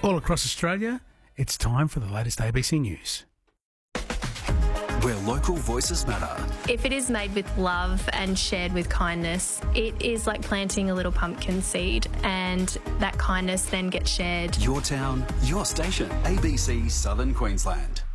All across Australia, it's time for the latest ABC News. Where local voices matter. If it is made with love and shared with kindness, it is like planting a little pumpkin seed, and that kindness then gets shared. Your town, your station. ABC Southern Queensland.